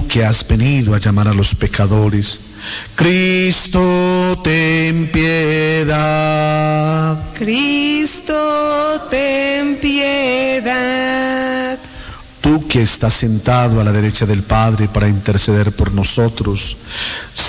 que has venido a llamar a los pecadores, Cristo, ten piedad. Cristo, ten piedad. Tú que estás sentado a la derecha del Padre para interceder por nosotros,